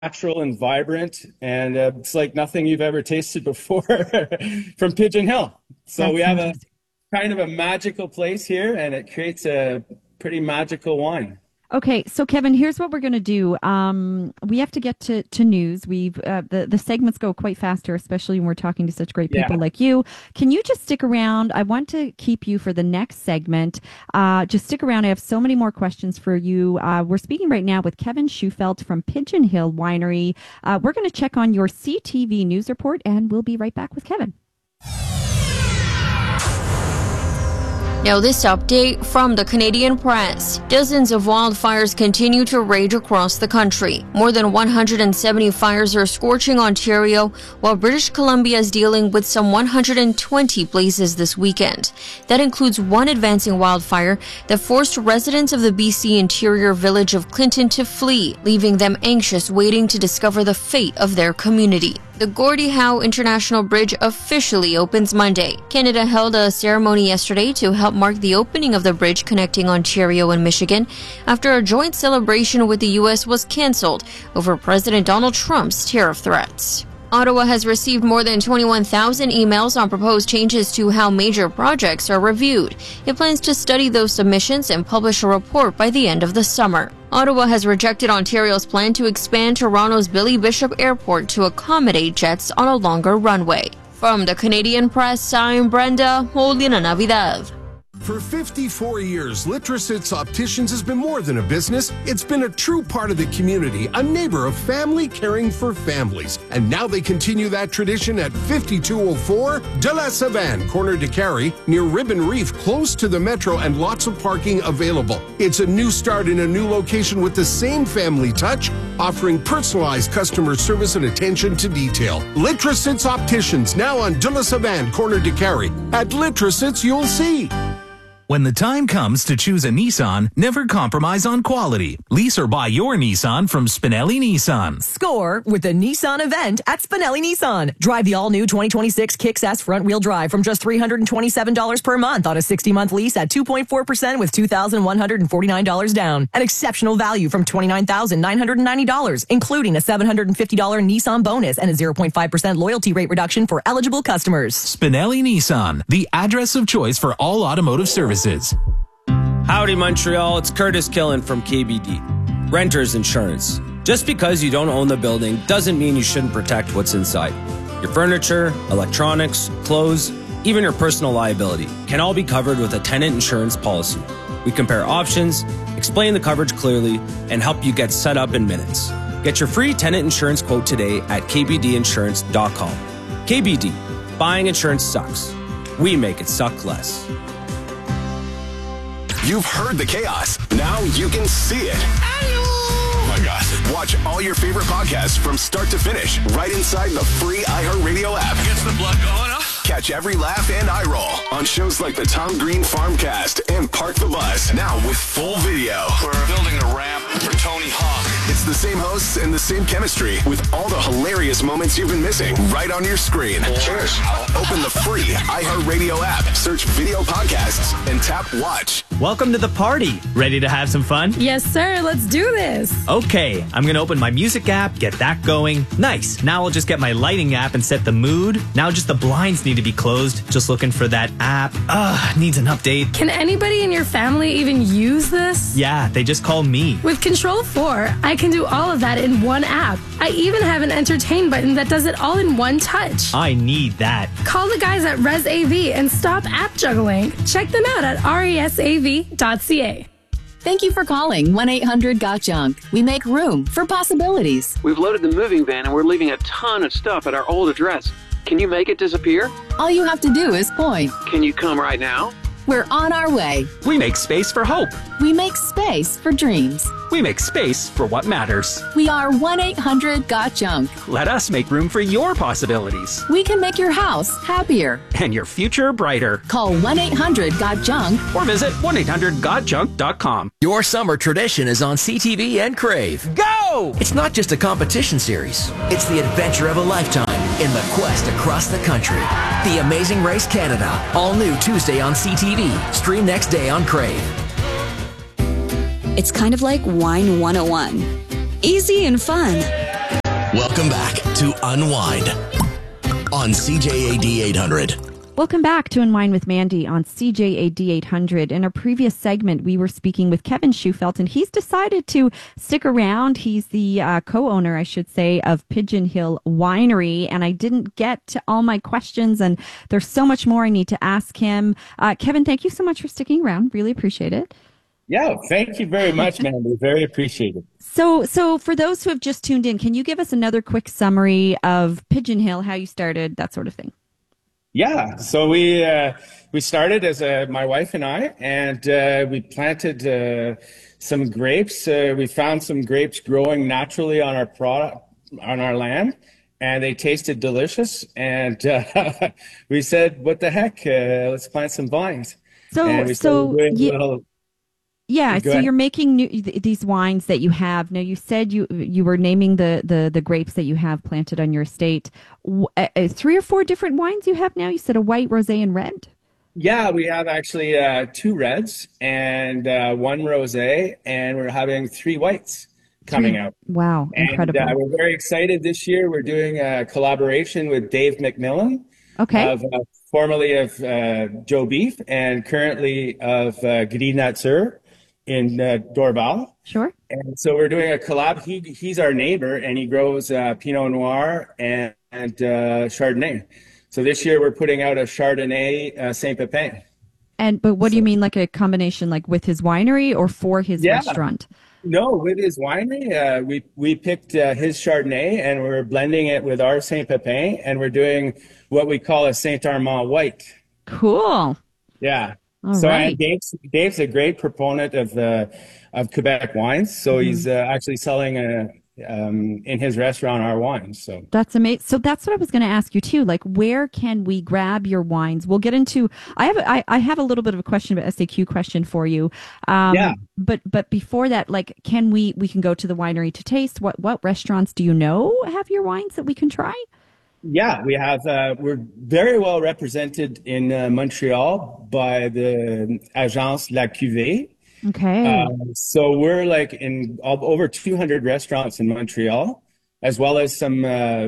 natural and vibrant, and it's like nothing you've ever tasted before from Pigeon Hill. So we have a kind of a magical place here, and it creates a pretty magical wine. Okay, so Kevin, here's what we're going to do. We have to get to news. We've the segments go quite faster, especially when we're talking to such great people like you. Can you just stick around? I want to keep you for the next segment. Just stick around. I have so many more questions for you. We're speaking right now with Kevin Shufelt from Pigeon Hill Winery. We're going to check on your CTV news report, and we'll be right back with Kevin. Now, this update from the Canadian press. Dozens of wildfires continue to rage across the country. More than 170 fires are scorching Ontario, while British Columbia is dealing with some 120 blazes this weekend. That includes one advancing wildfire that forced residents of the BC interior village of Clinton to flee, leaving them anxious, waiting to discover the fate of their community. The Gordie Howe International Bridge officially opens Monday. Canada held a ceremony yesterday to help mark the opening of the bridge connecting Ontario and Michigan after a joint celebration with the U.S. was cancelled over President Donald Trump's tariff threats. Ottawa has received more than 21,000 emails on proposed changes to how major projects are reviewed. It plans to study those submissions and publish a report by the end of the summer. Ottawa has rejected Ontario's plan to expand Toronto's Billy Bishop Airport to accommodate jets on a longer runway. From the Canadian press, I'm Brenda Molina Navidad. For 54 years, Litrosits Opticians has been more than a business. It's been a true part of the community, a neighbor of family caring for families. And now they continue that tradition at 5204 de la Savane, corner de Carey, near Ribbon Reef, close to the metro and lots of parking available. It's a new start in a new location with the same family touch, offering personalized customer service and attention to detail. Litrosits Opticians, now on de la Savane, corner de Carey. At Litrosits, you'll see. When the time comes to choose a Nissan, never compromise on quality. Lease or buy your Nissan from Spinelli Nissan. Score with the Nissan event at Spinelli Nissan. Drive the all-new 2026 Kicks S front-wheel drive from just $327 per month on a 60-month lease at 2.4% with $2,149 down. An exceptional value from $29,990, including a $750 Nissan bonus and a 0.5% loyalty rate reduction for eligible customers. Spinelli Nissan, the address of choice for all automotive services. Howdy, Montreal. It's Curtis Killen from KBD. Renter's Insurance. Just because you don't own the building doesn't mean you shouldn't protect what's inside. Your furniture, electronics, clothes, even your personal liability can all be covered with a tenant insurance policy. We compare options, explain the coverage clearly, and help you get set up in minutes. Get your free tenant insurance quote today at kbdinsurance.com. KBD. Buying insurance sucks. We make it suck less. You've heard the chaos. Now you can see it. Oh my gosh. Watch all your favorite podcasts from start to finish right inside the free iHeartRadio app. Gets the blood going, huh? Catch every laugh and eye roll on shows like the Tom Green Farmcast and Park the Bus. Now with full video. We're building a ramp for Tony Hawk. It's the same hosts and the same chemistry with all the hilarious moments you've been missing right on your screen. Cheers. Open the free iHeartRadio app, search video podcasts, and tap watch. Welcome to the party. Ready to have some fun? Yes, sir. Let's do this. Okay, I'm going to open my music app, get that going. Nice. Now I'll just get my lighting app and set the mood. Now just the blinds need to be closed. Just looking for that app. Needs an update. Can anybody in your family even use this? Yeah, they just call me. With Control 4, I can do all of that in one app. I even have an entertain button that does it all in one touch. I need that. Call the guys at ResAV and stop app juggling. Check them out at resav.ca. Thank you for calling 1-800-GOT-JUNK. We make room for possibilities. We've loaded the moving van and we're leaving a ton of stuff at our old address. Can you make it disappear? All you have to do is point. Can you come right now? We're on our way. We make space for hope. We make space for dreams. We make space for what matters. We are 1-800-GOT-JUNK. Let us make room for your possibilities. We can make your house happier. And your future brighter. Call 1-800-GOT-JUNK. Or visit 1-800-GOT-JUNK.com. Your summer tradition is on CTV and Crave. Go! It's not just a competition series. It's the adventure of a lifetime in the quest across the country. The Amazing Race Canada. All new Tuesday on CTV. Stream next day on Crave. It's kind of like Wine 101. Easy and fun. Welcome back to Unwind on CJAD 800. Welcome back to Unwind with Mandy on CJAD 800. In our previous segment, we were speaking with Kevin Schufelt, and he's decided to stick around. He's the co-owner, I should say, of Pigeon Hill Winery, and I didn't get to all my questions, and there's so much more I need to ask him. Kevin, thank you so much for sticking around. Really appreciate it. Yeah, thank you very much, Mandy. Very appreciated. So for those who have just tuned in, can you give us another quick summary of Pigeon Hill, how you started, that sort of thing? Yeah, so we started as my wife and I, and we planted some grapes. We found some grapes growing naturally on our land, and they tasted delicious. And we said, "What the heck? Let's plant some vines." Yeah, so you're making these wines that you have. Now, you said you were naming the grapes that you have planted on your estate. 3 or 4 different wines you have now? You said a white, rosé, and red? Yeah, we have actually 2 reds and 1 rosé, and we're having 3 whites coming out. Wow, incredible. And we're very excited this year. We're doing a collaboration with Dave McMillan. Okay. Formerly of Joe Beef and currently of Gris Nature in Dorval. Sure. And so we're doing a collab. He's our neighbor, and he grows Pinot Noir and Chardonnay. So this year we're putting out a Chardonnay Saint Pepin. But what do you mean, like a combination, like with his winery or for his restaurant? No, with his winery. We picked his Chardonnay, and we're blending it with our Saint Pepin, and we're doing what we call a Saint Armand white. Cool. Yeah. All right. Dave's a great proponent of Quebec wines, so he's actually selling in his restaurant our wines. So that's amazing. So that's what I was going to ask you too. Like, where can we grab your wines? We'll get into. I have a little bit of a question, but SAQ question for you. But before that, like, we can go to the winery to taste. What restaurants do you know have your wines that we can try? Yeah, we have. We're very well represented in Montreal by the Agence La Cuvée. Okay. So we're like in over 200 restaurants in Montreal, as well as some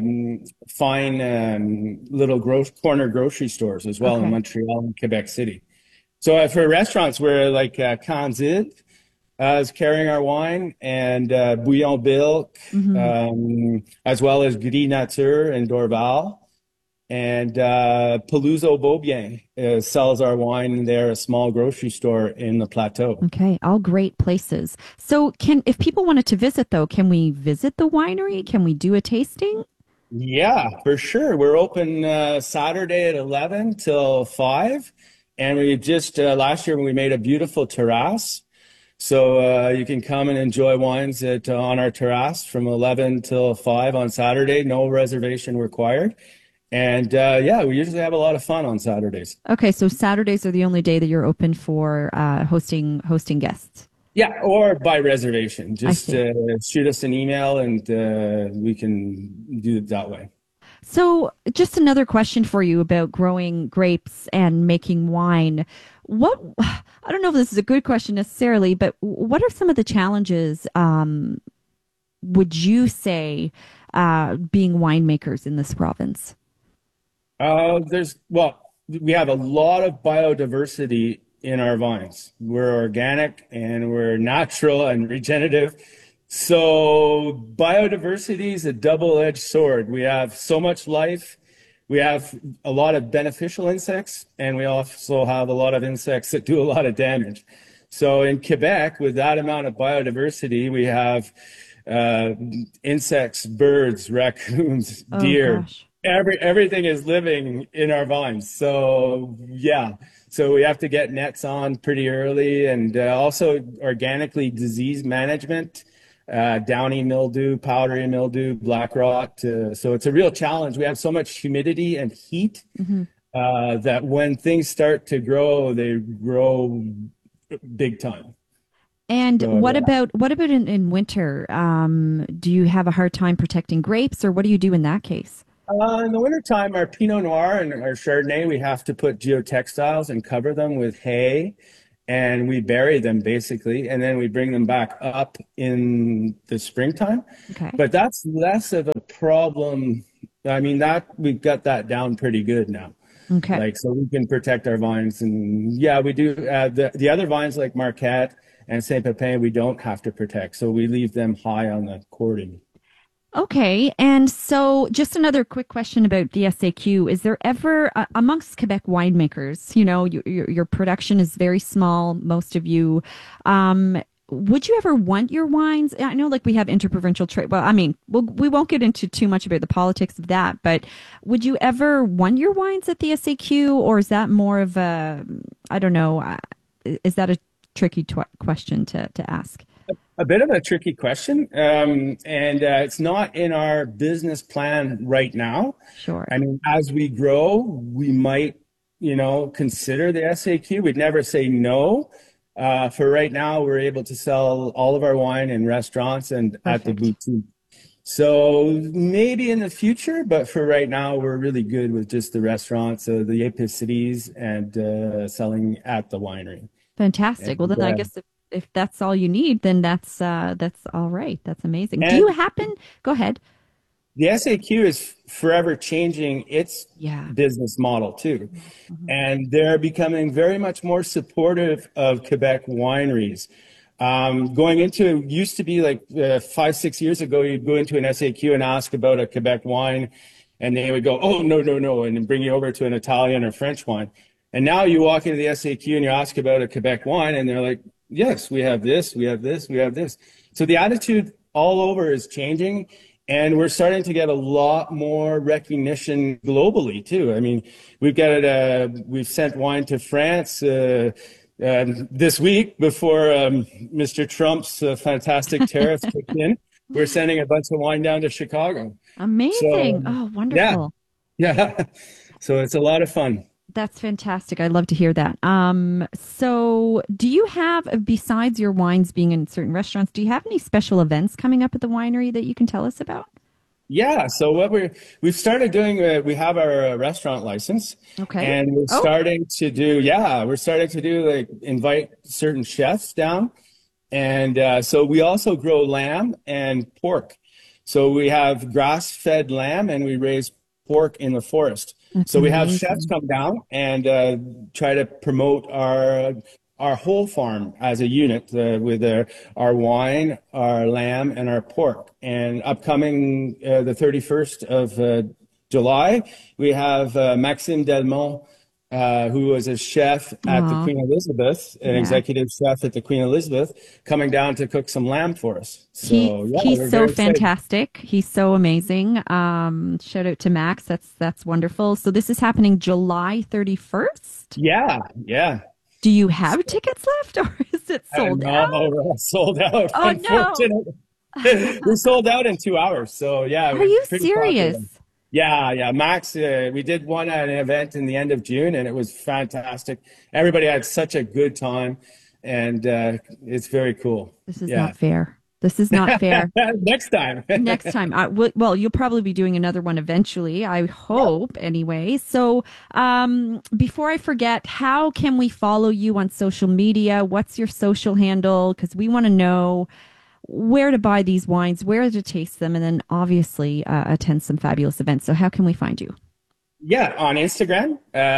fine little corner grocery stores as well in Montreal and Quebec City. So for restaurants, we're like Candide is carrying our wine, and Bouillon Bilk, as well as Gris Nature in Dorval. And Paluzzo Beaubien sells our wine there, a small grocery store in the Plateau. Okay, all great places. So if people wanted to visit, though, can we visit the winery? Can we do a tasting? Yeah, for sure. We're open Saturday at 11 till 5. And we just, last year, we made a beautiful terrace. So you can come and enjoy wines on our terrace from 11 till 5 on Saturday. No reservation required. And we usually have a lot of fun on Saturdays. Okay, so Saturdays are the only day that you're open for hosting guests. Yeah, or by reservation. Just shoot us an email, and we can do it that way. So just another question for you about growing grapes and making wine. I don't know if this is a good question necessarily, but what are some of the challenges, would you say, being winemakers in this province? We have a lot of biodiversity in our vines. We're organic and we're natural and regenerative. So biodiversity is a double-edged sword. We have so much life. We have a lot of beneficial insects, and we also have a lot of insects that do a lot of damage. So in Quebec, with that amount of biodiversity, we have insects, birds, raccoons, deer. Gosh. Everything is living in our vines. So so we have to get nets on pretty early, and also organically disease management, downy mildew, powdery mildew, black rot. So it's a real challenge. We have so much humidity and heat that when things start to grow, they grow big time. And what about in winter? Do you have a hard time protecting grapes, or what do you do in that case? In the wintertime, our Pinot Noir and our Chardonnay, we have to put geotextiles and cover them with hay and we bury them basically, and then we bring them back up in the springtime. Okay. But that's less of a problem. I mean, that we've got that down pretty good now. Okay. Like, so we can protect our vines, and yeah, we do. The other vines like Marquette and Saint Pepin, we don't have to protect, so we leave them high on the cording. Okay, and so just another quick question about the SAQ. Is there ever, amongst Quebec winemakers, you know, your production is very small, most of you, would you ever want your wines? I know like we have interprovincial trade. Well, I mean, we won't get into too much about the politics of that, but would you ever want your wines at the SAQ, or is that more of a, I don't know, is that a tricky question to ask? A bit of a tricky question, and it's not in our business plan right now. Sure. I mean, as we grow, we might, you know, consider the SAQ. We'd never say no. For right now, we're able to sell all of our wine in restaurants and at the boutique. So maybe in the future, but for right now, we're really good with just the restaurants, the épiceries, and selling at the winery. Fantastic. And, well, then I guess if that's all you need, then that's all right. That's amazing. Do you happen? Go ahead. The SAQ is forever changing its business model too. Mm-hmm. And they're becoming very much more supportive of Quebec wineries. Going into, used to be like 5-6 years ago, you'd go into an SAQ and ask about a Quebec wine, and they would go, oh, no, and then bring you over to an Italian or French wine. And now you walk into the SAQ and you ask about a Quebec wine, and they're like, yes, we have this, we have this, we have this. So the attitude all over is changing. And we're starting to get a lot more recognition globally too. I mean, we've sent wine to France this week before Mr. Trump's fantastic tariffs kicked in. We're sending a bunch of wine down to Chicago. Amazing! So, oh, wonderful! Yeah. So it's a lot of fun. That's fantastic. I love to hear that. So do you have, besides your wines being in certain restaurants, do you have any special events coming up at the winery that you can tell us about? Yeah. So what we've started doing, we have our restaurant license. Okay. And we're starting to do like invite certain chefs down. And so we also grow lamb and pork. So we have grass-fed lamb and we raise pork in the forest. So we have chefs come down and try to promote our whole farm as a unit with our wine, our lamb, and our pork. And upcoming the 31st of July, we have Maxime Delmont, who was a chef at the Queen Elizabeth, an executive chef at the Queen Elizabeth, coming down to cook some lamb for us. So he's so fantastic. He's so amazing. Shout out to Max. That's wonderful. So this is happening July 31st? Yeah. Do you have tickets left, or is it sold out? No, we're sold out. Oh, unfortunately. No. We sold out in 2 hours. So yeah. Are you serious? Popular. Yeah. Max, we did one at an event in the end of June, and it was fantastic. Everybody had such a good time, and it's very cool. This is not fair. This is not fair. Next time. Next time. Well, you'll probably be doing another one eventually, I hope, anyway. So before I forget, how can we follow you on social media? What's your social handle? Because we want to know where to buy these wines, where to taste them, and then obviously attend some fabulous events. So how can we find you? Yeah, on Instagram,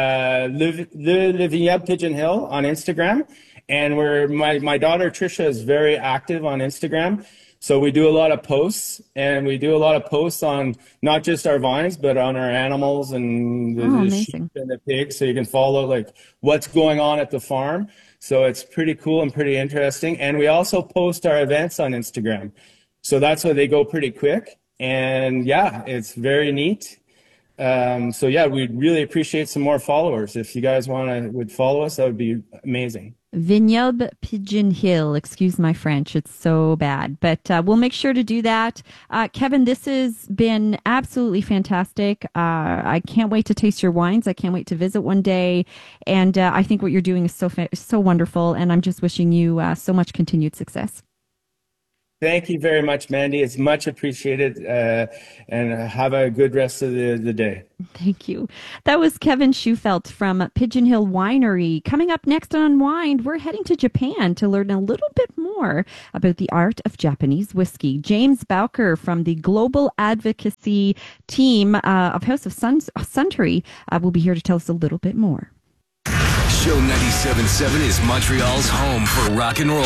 Le Vignoble Pigeon Hill on Instagram. And my daughter Trisha is very active on Instagram. So we do a lot of posts, and we do a lot of posts on not just our vines, but on our animals and the sheep and the pigs. So you can follow like what's going on at the farm. So it's pretty cool and pretty interesting. And we also post our events on Instagram. So that's why they go pretty quick. And yeah, it's very neat. So yeah, we'd really appreciate some more followers. If you guys would follow us, that would be amazing. Vignoble Pigeon Hill. Excuse my French. It's so bad. But we'll make sure to do that. Kevin, this has been absolutely fantastic. I can't wait to taste your wines. I can't wait to visit one day. And I think what you're doing is so wonderful. And I'm just wishing you so much continued success. Thank you very much, Mandy. It's much appreciated. And have a good rest of the day. Thank you. That was Kevin Schufelt from Pigeon Hill Winery. Coming up next on Unwind, we're heading to Japan to learn a little bit more about the art of Japanese whiskey. James Bowker from the Global Advocacy Team of House of Suntory will be here to tell us a little bit more. Show 97.7 is Montreal's home for rock and roll.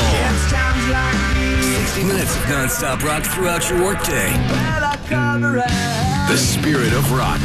60 minutes of non-stop rock throughout your workday. The spirit of rock.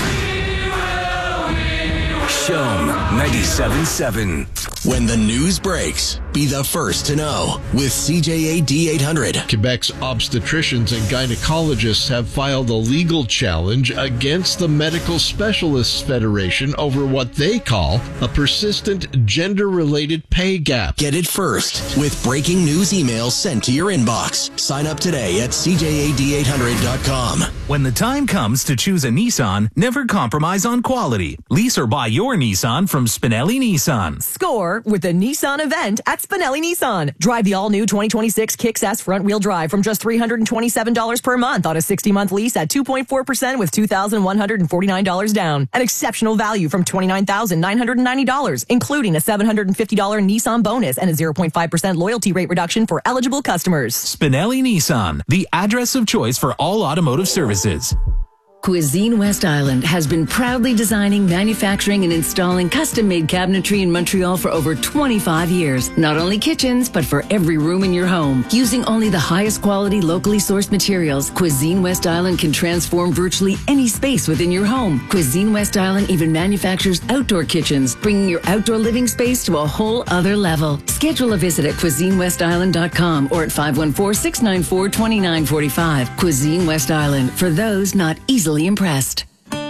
Show 97.7. When the news breaks, be the first to know with CJAD 800. Quebec's obstetricians and gynecologists have filed a legal challenge against the Medical Specialists Federation over what they call a persistent gender-related pay gap. Get it first with breaking news emails sent to your inbox. Sign up today at CJAD800.com. When the time comes to choose a Nissan, never compromise on quality. Lease or buy your Nissan from Spinelli Nissan. Score with the Nissan event at Spinelli Nissan. Drive the all-new 2026 Kicks S front-wheel drive from just $327 per month on a 60-month lease at 2.4% with $2,149 down. An exceptional value from $29,990, including a $750 Nissan bonus and a 0.5% loyalty rate reduction for eligible customers. Spinelli Nissan, the address of choice for all automotive services. Cuisine West Island has been proudly designing, manufacturing, and installing custom-made cabinetry in Montreal for over 25 years. Not only kitchens, but for every room in your home. Using only the highest quality, locally sourced materials, Cuisine West Island can transform virtually any space within your home. Cuisine West Island even manufactures outdoor kitchens, bringing your outdoor living space to a whole other level. Schedule a visit at CuisineWestIsland.com or at 514-694-2945. Cuisine West Island, for those not easily impressed.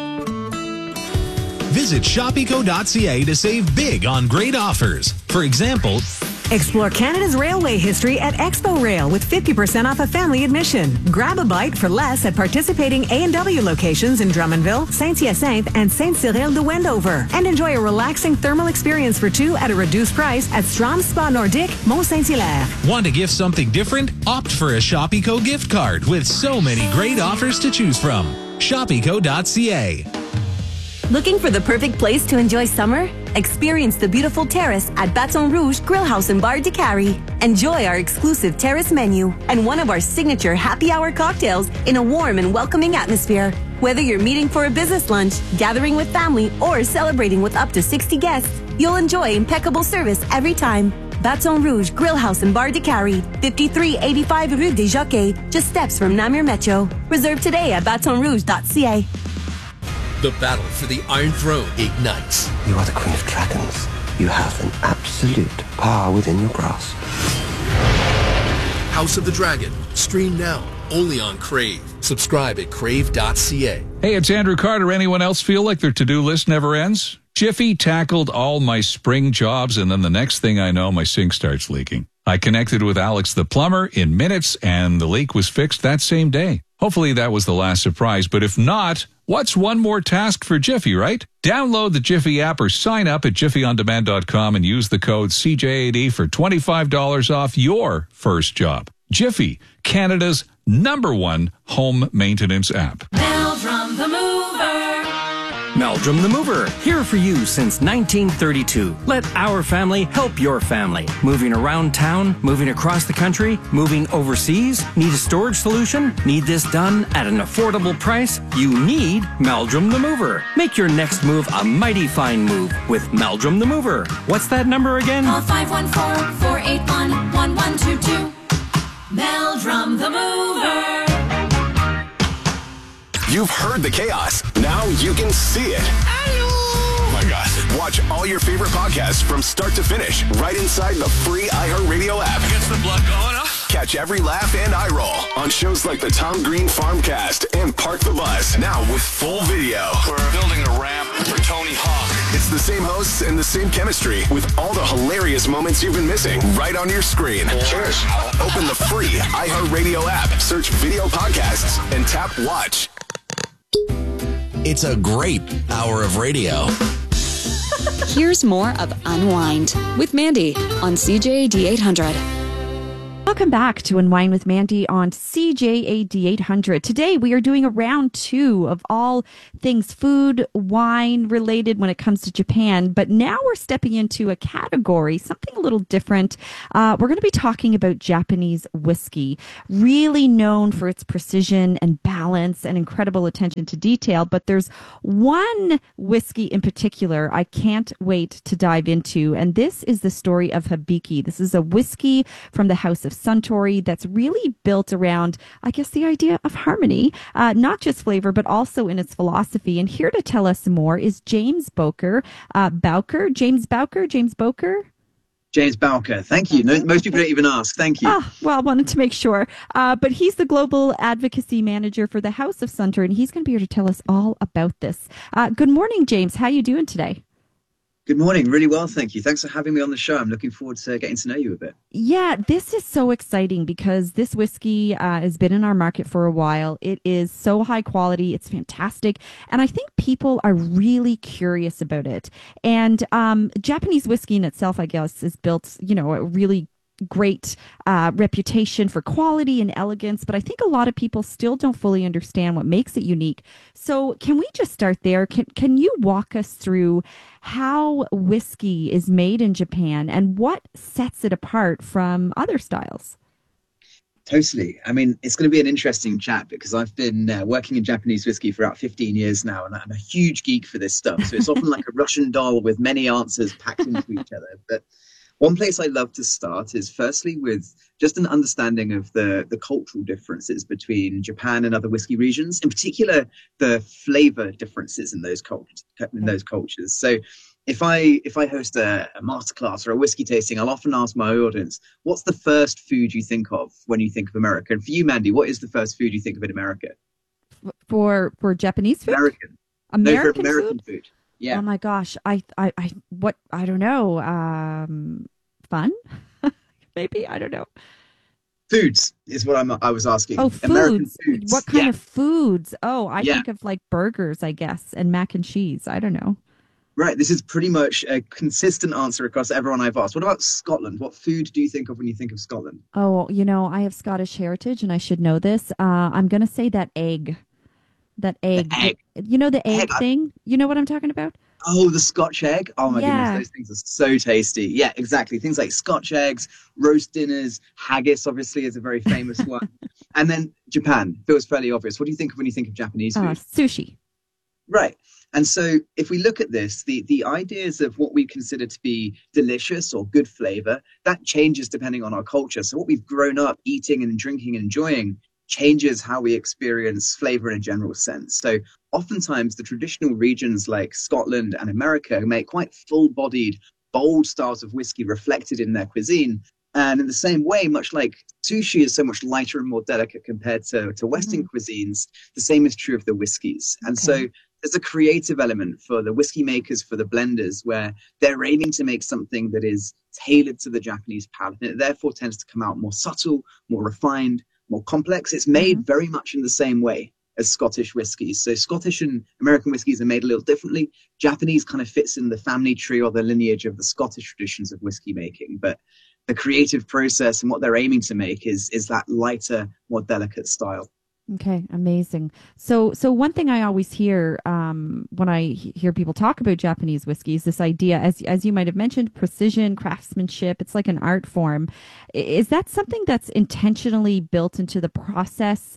Visit shopeco.ca to save big on great offers. For example, explore Canada's railway history at Expo Rail with 50% off a family admission. Grab a bite for less at participating A&W locations in Drummondville, Saint-Hyacinthe, and Saint-Cyril de Wendover. And enjoy a relaxing thermal experience for two at a reduced price at Strom Spa Nordique, Mont Saint-Hilaire. Want to gift something different? Opt for a Shopeco gift card with so many great offers to choose from. Shopeco.ca. Looking for the perfect place to enjoy summer? Experience the beautiful terrace at Baton Rouge Grill House and Bar de Carrie. Enjoy our exclusive terrace menu and one of our signature happy hour cocktails in a warm and welcoming atmosphere. Whether you're meeting for a business lunch, gathering with family, or celebrating with up to 60 guests, you'll enjoy impeccable service every time. Baton Rouge Grill House and Bar de Carrie, 5385 Rue des Jockeys, just steps from Namur Metro. Reserve today at batonrouge.ca. The battle for the Iron Throne ignites. You are the Queen of Dragons. You have an absolute power within your grasp. House of the Dragon. Stream now. Only on Crave. Subscribe at crave.ca. Hey, it's Andrew Carter. Anyone else feel like their to-do list never ends? Jiffy tackled all my spring jobs, and then the next thing I know, my sink starts leaking. I connected with Alex the plumber in minutes, and the leak was fixed that same day. Hopefully that was the last surprise, but if not, what's one more task for Jiffy, right? Download the Jiffy app or sign up at jiffyondemand.com and use the code CJAD for $25 off your first job. Jiffy, Canada's #1 home maintenance app. Meldrum the Mover. Meldrum the Mover, here for you since 1932. Let our family help your family. Moving around town, moving across the country, moving overseas. Need a storage solution? Need this done at an affordable price? You need Meldrum the Mover. Make your next move a mighty fine move with Meldrum the Mover. What's that number again? Call 514-481-1122. Meldrum the Mover. You've heard the chaos. Now you can see it. Oh my God. Watch all your favorite podcasts from start to finish right inside the free iHeartRadio app. Gets the blood going, huh? Catch every laugh and eye roll on shows like the Tom Green Farmcast and Park the Bus. Now with full video. We're building a ramp for Tony Hawk. It's the same hosts and the same chemistry with all the hilarious moments you've been missing right on your screen. Cheers. Open the free iHeartRadio app, search video podcasts, and tap watch. It's a great hour of radio. Here's more of Unwind with Mandy on CJAD 800. Welcome back to Unwind with Mandy on CJAD 800. Today we are doing a round 2 of all things food, wine related when it comes to Japan. But now we're stepping into a category, something a little different. We're going to be talking about Japanese whiskey, really known for its precision and balance and incredible attention to detail. But there's one whiskey in particular I can't wait to dive into. And this is the story of Hibiki. This is a whiskey from the House of Suntory that's really built around, I guess, the idea of harmony, not just flavor, but also in its philosophy. And here to tell us more is James Bowker. James Bowker? James Bowker. Thank you. No, most people don't even ask. Thank you. Well, I wanted to make sure. But he's the Global Advocacy Manager for the House of Suntory, and he's going to be here to tell us all about this. Good morning, James. How are you doing today? Good morning. Really well, thank you. Thanks for having me on the show. I'm looking forward to getting to know you a bit. Yeah, this is so exciting because this whiskey has been in our market for a while. It is so high quality. It's fantastic. And I think people are really curious about it. And Japanese whiskey in itself, I guess, is built, a really great reputation for quality and elegance, but I think a lot of people still don't fully understand what makes it unique. So can we just start there? Can you walk us through how whiskey is made in Japan and what sets it apart from other styles? Totally. I mean, it's going to be an interesting chat because I've been working in Japanese whiskey for about 15 years now, and I'm a huge geek for this stuff. So it's often like a Russian doll with many answers packed into each other. But one place I love to start is firstly with just an understanding of the cultural differences between Japan and other whiskey regions, in particular the flavor differences in those cultures. So if I host a masterclass or a whiskey tasting, I'll often ask my audience, what's the first food you think of when you think of America? And for you, Mandy, what is the first food you think of in America? For Japanese food? American food. Yeah. Oh my gosh. I don't know. Fun? Maybe, I don't know. Foods is what I was asking. Oh, foods. American foods. What kind of foods? Oh, I think of like burgers, I guess, and mac and cheese. I don't know. Right. This is pretty much a consistent answer across everyone I've asked. What about Scotland? What food do you think of when you think of Scotland? Oh, I have Scottish heritage and I should know this. I'm going to say that egg. That egg. The egg thing? You know what I'm talking about? Oh, the Scotch egg. Oh my goodness, those things are so tasty. Yeah, exactly. Things like Scotch eggs, roast dinners, haggis obviously is a very famous one. And then Japan feels fairly obvious. What do you think of when you think of Japanese food? Sushi. Right. And so if we look at this, the ideas of what we consider to be delicious or good flavor, that changes depending on our culture. So what we've grown up eating and drinking and enjoying changes how we experience flavor in a general sense. So oftentimes the traditional regions like Scotland and America make quite full-bodied, bold styles of whiskey reflected in their cuisine. And in the same way, much like sushi is so much lighter and more delicate compared to Western cuisines, the same is true of the whiskeys. And so there's a creative element for the whiskey makers, for the blenders, where they're aiming to make something that is tailored to the Japanese palate. And it therefore tends to come out more subtle, more refined, more complex. It's made very much in the same way as Scottish whiskies. So Scottish and American whiskies are made a little differently. Japanese kind of fits in the family tree or the lineage of the Scottish traditions of whiskey making. But the creative process and what they're aiming to make is that lighter, more delicate style. Okay, amazing. So one thing I always hear when I hear people talk about Japanese whiskey is this idea, as you might have mentioned, precision, craftsmanship. It's like an art form. Is that something that's intentionally built into the process,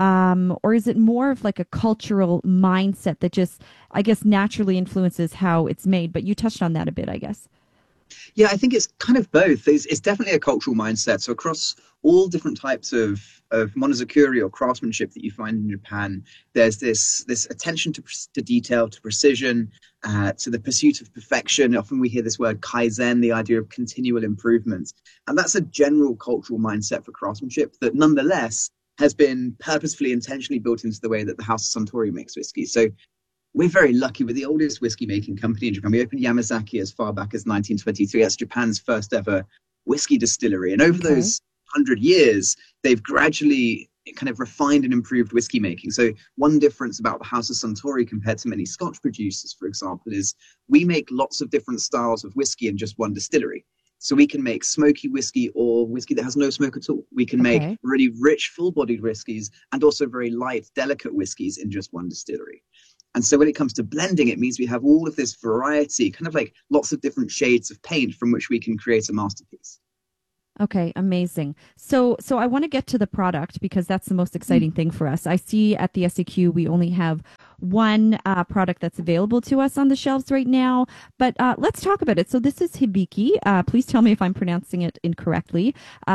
or is it more of like a cultural mindset that just, I guess, naturally influences how it's made? But you touched on that a bit, I guess. Yeah, I think it's kind of both. It's definitely a cultural mindset. So across all different types of monozukuri or craftsmanship that you find in Japan, there's this attention to detail, to precision, to the pursuit of perfection. Often we hear this word kaizen, the idea of continual improvement. And that's a general cultural mindset for craftsmanship that nonetheless has been purposefully, intentionally built into the way that the House of Suntory makes whiskey. So we're very lucky. We're the oldest whiskey making company in Japan. We opened Yamazaki as far back as 1923. That's Japan's first ever whiskey distillery. And over those 100 years, they've gradually kind of refined and improved whiskey making. So one difference about the House of Suntory compared to many Scotch producers, for example, is we make lots of different styles of whiskey in just one distillery. So we can make smoky whiskey or whiskey that has no smoke at all. We can make really rich, full-bodied whiskeys and also very light, delicate whiskeys in just one distillery. And so when it comes to blending, it means we have all of this variety, kind of like lots of different shades of paint from which we can create a masterpiece. Okay, amazing. So I want to get to the product because that's the most exciting thing for us. I see at the SAQ we only have one product that's available to us on the shelves right now, but let's talk about it. So this is Hibiki. Please tell me if I'm pronouncing it incorrectly.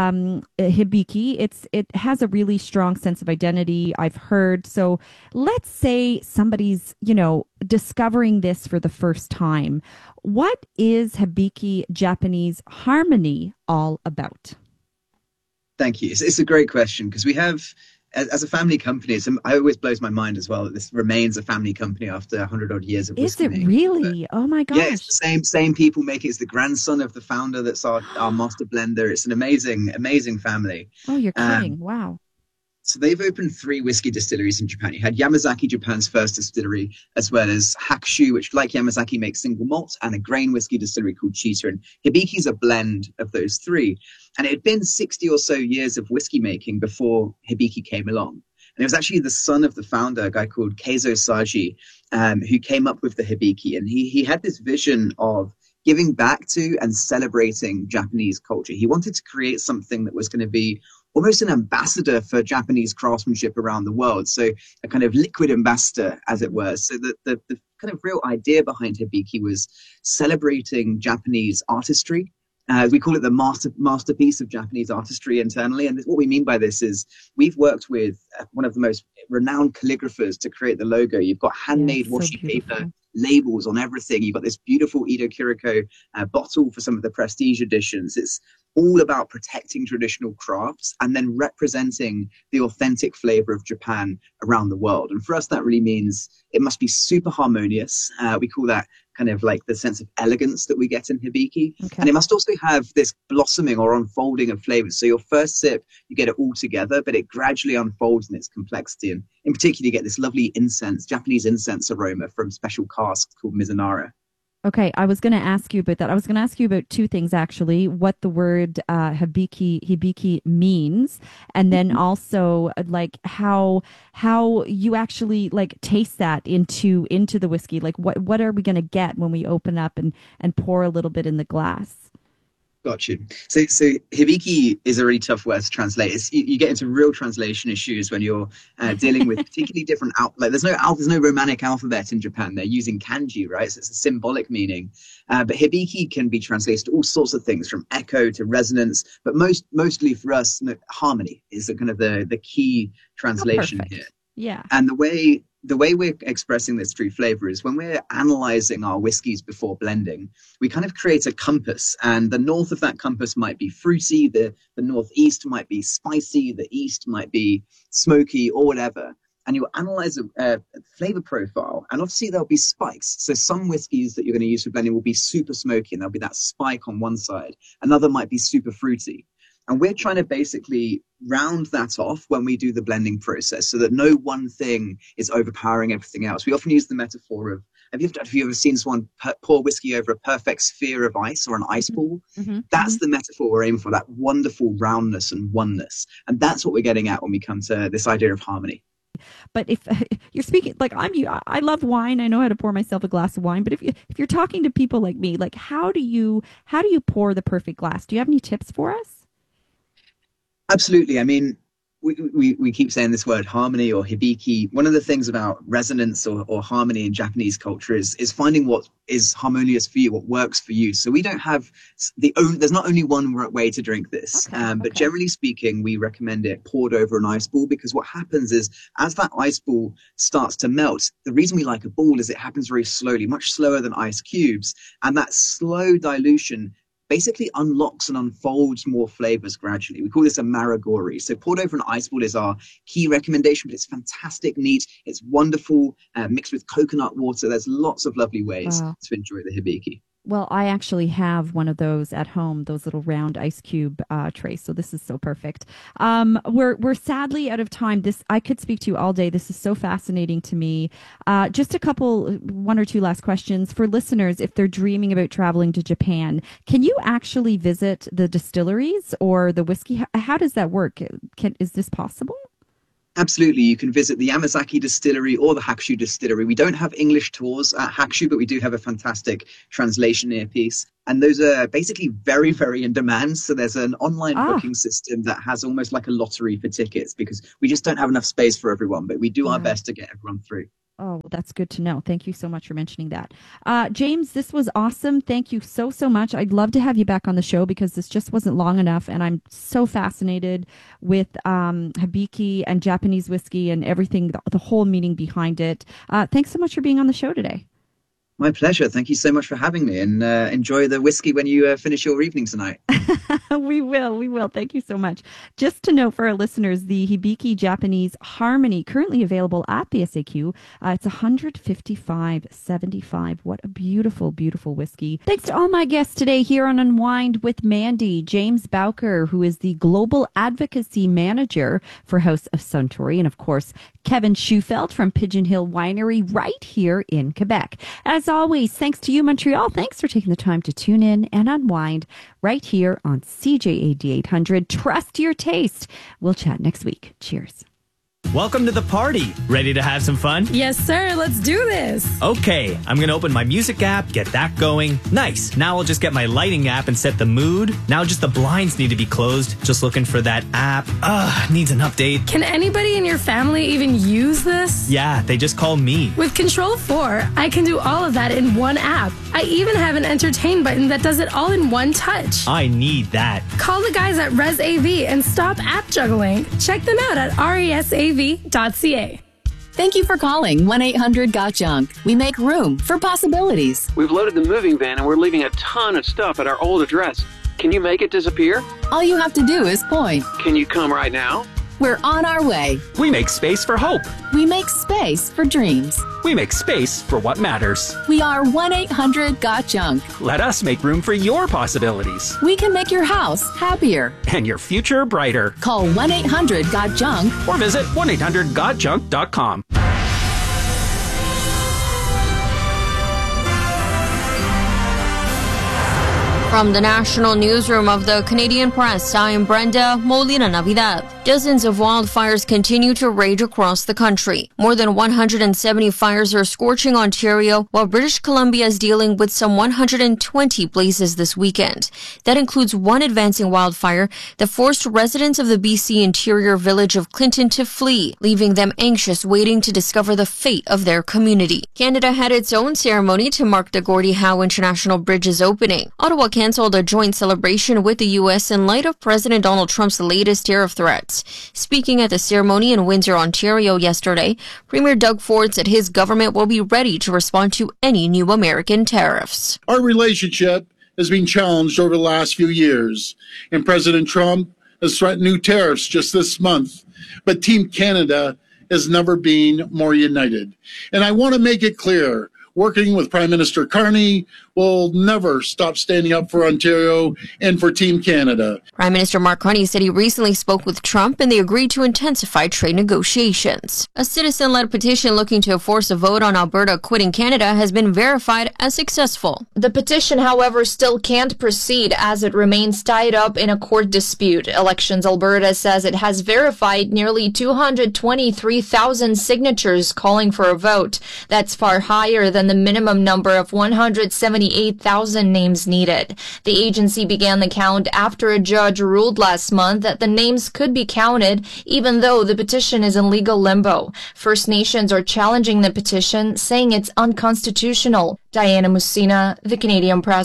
Hibiki. It has a really strong sense of identity, I've heard. So let's say somebody's, discovering this for the first time. What is Hibiki Japanese Harmony all about? Thank you. It's a great question because we have, as a family company, it always blows my mind as well that this remains a family company after 100 odd years of whiskey making. Is it really? Oh my gosh. Yeah, it's the same people make it. It's the grandson of the founder that's our master blender. It's an amazing family. Oh, you're kidding. Wow. So they've opened 3 whiskey distilleries in Japan. You had Yamazaki, Japan's first distillery, as well as Hakushu, which, like Yamazaki, makes single malt, and a grain whiskey distillery called Chita. And Hibiki's a blend of those 3. And it had been 60 or so years of whiskey making before Hibiki came along. And it was actually the son of the founder, a guy called Keizo Saji, who came up with the Hibiki. And he had this vision of giving back to and celebrating Japanese culture. He wanted to create something that was going to be almost an ambassador for Japanese craftsmanship around the world. So a kind of liquid ambassador, as it were. So the kind of real idea behind Hibiki was celebrating Japanese artistry. We call it the masterpiece of Japanese artistry internally. And what we mean by this is we've worked with one of the most renowned calligraphers to create the logo. You've got handmade washi paper labels on everything. You've got this beautiful Ito Kiriko bottle for some of the prestige editions. It's all about protecting traditional crafts and then representing the authentic flavor of Japan around the world. And for us, that really means it must be super harmonious. We call that kind of like the sense of elegance that we get in Hibiki. Okay. And it must also have this blossoming or unfolding of flavors. So your first sip, you get it all together, but it gradually unfolds in its complexity. And in particular, you get this lovely incense, Japanese incense aroma from special casks called Mizunara. Okay, I was going to ask you about that. I was going to ask you about 2 things, actually. What the word hibiki means, and then also like how you actually like taste that into the whiskey. Like what are we going to get when we open up and pour a little bit in the glass? Got you. So Hibiki is a really tough word to translate. You get into real translation issues when you're dealing with particularly different there's no Romanic alphabet in Japan. They're using kanji, right? So it's a symbolic meaning. But Hibiki can be translated to all sorts of things, from echo to resonance. But mostly for us, harmony is the kind of the key translation here. Yeah. And the way we're expressing this true flavor is when we're analyzing our whiskeys before blending, we kind of create a compass, and the north of that compass might be fruity, the northeast might be spicy, the east might be smoky or whatever. And you analyze a flavor profile, and obviously there'll be spikes. So some whiskeys that you're going to use for blending will be super smoky, and there'll be that spike on one side. Another might be super fruity. And we're trying to basically round that off when we do the blending process so that no one thing is overpowering everything else. We often use the metaphor of, have you ever seen someone pour whiskey over a perfect sphere of ice or an ice ball? Mm-hmm. That's the metaphor we're aiming for, that wonderful roundness and oneness. And that's what we're getting at when we come to this idea of harmony. But if you're speaking, like I love wine. I know how to pour myself a glass of wine. But if you're talking to people like me, like how do you pour the perfect glass? Do you have any tips for us? Absolutely. I mean, we keep saying this word harmony or hibiki. One of the things about resonance or harmony in Japanese culture is finding what is harmonious for you, what works for you. So we don't have there's not only one way to drink this, but generally speaking, we recommend it poured over an ice ball, because what happens is as that ice ball starts to melt, the reason we like a ball is it happens very slowly, much slower than ice cubes. And that slow dilution basically unlocks and unfolds more flavors gradually. We call this a maragori. So poured over an ice ball is our key recommendation, but it's fantastic, neat. It's wonderful, mixed with coconut water. There's lots of lovely ways to enjoy the hibiki. Well, I actually have one of those at home, those little round ice cube trays. So this is so perfect. We're sadly out of time. I could speak to you all day. This is so fascinating to me. Just one or two last questions for listeners. If they're dreaming about traveling to Japan, can you actually visit the distilleries or the whiskey? How does that work? Is this possible? Absolutely. You can visit the Yamazaki distillery or the Hakushu distillery. We don't have English tours at Hakushu, but we do have a fantastic translation earpiece. And those are basically very, very in demand. So there's an online booking system that has almost like a lottery for tickets because we just don't have enough space for everyone, but we do our best to get everyone through. Oh, well, that's good to know. Thank you so much for mentioning that. James, this was awesome. Thank you so, so much. I'd love to have you back on the show because this just wasn't long enough. And I'm so fascinated with Hibiki and Japanese whiskey and everything, the whole meaning behind it. Thanks so much for being on the show today. My pleasure. Thank you so much for having me, and enjoy the whiskey when you finish your evening tonight. We will. Thank you so much. Just to note for our listeners, the Hibiki Japanese Harmony, currently available at the SAQ. It's $155.75. What a beautiful, beautiful whiskey. Thanks to all my guests today here on Unwind with Mandy. James Bowker, who is the Global Advocacy Manager for House of Suntory, and of course, Kevin Schufeld from Pigeon Hill Winery right here in Quebec. As always, thanks to you, Montreal. Thanks for taking the time to tune in and unwind right here on CJAD 800. Trust your taste. We'll chat next week. Cheers. Welcome to the party. Ready to have some fun? Yes, sir. Let's do this. Okay, I'm going to open my music app, get that going. Nice. Now I'll just get my lighting app and set the mood. Now just the blinds need to be closed. Just looking for that app. Needs an update. Can anybody in your family even use this? Yeah, they just call me. With Control 4, I can do all of that in one app. I even have an entertain button that does it all in one touch. I need that. Call the guys at ResAV and stop app juggling. Check them out at resav.ca. Thank you for calling 1-800-GOT-JUNK. We make room for possibilities. We've loaded the moving van and we're leaving a ton of stuff at our old address. Can you make it disappear? All you have to do is point. Can you come right now? We're on our way. We make space for hope. We make space for dreams. We make space for what matters. We are 1-800-GOT-JUNK. Let us make room for your possibilities. We can make your house happier. And your future brighter. Call 1-800-GOT-JUNK. Or visit 1-800-GOT-JUNK.com. From the national newsroom of the Canadian Press, I am Brenda Molina Navidad. Dozens of wildfires continue to rage across the country. More than 170 fires are scorching Ontario, while British Columbia is dealing with some 120 blazes this weekend. That includes one advancing wildfire that forced residents of the BC interior village of Clinton to flee, leaving them anxious, waiting to discover the fate of their community. Canada had its own ceremony to mark the Gordie Howe International Bridge's opening. Ottawa canceled a joint celebration with the U.S. in light of President Donald Trump's latest tariff threats. Speaking at the ceremony in Windsor, Ontario yesterday, Premier Doug Ford said his government will be ready to respond to any new American tariffs. Our relationship has been challenged over the last few years, and President Trump has threatened new tariffs just this month. But Team Canada has never been more united. And I want to make it clear, working with Prime Minister Carney, will never stop standing up for Ontario and for Team Canada. Prime Minister Mark Carney said he recently spoke with Trump and they agreed to intensify trade negotiations. A citizen-led petition looking to force a vote on Alberta quitting Canada has been verified as successful. The petition, however, still can't proceed as it remains tied up in a court dispute. Elections Alberta says it has verified nearly 223,000 signatures calling for a vote. That's far higher than the minimum number of 178,000 names needed. The agency began the count after a judge ruled last month that the names could be counted even though the petition is in legal limbo. First Nations are challenging the petition, saying it's unconstitutional. Diana Musina, The Canadian Press.